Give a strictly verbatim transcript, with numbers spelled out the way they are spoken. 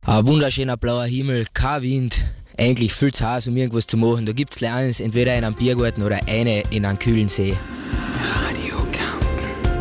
Ein wunderschöner blauer Himmel, kein Wind, eigentlich viel zu heiß, um irgendwas zu machen. Da gibt es eins, entweder in einem Biergarten oder eine in einem kühlen See.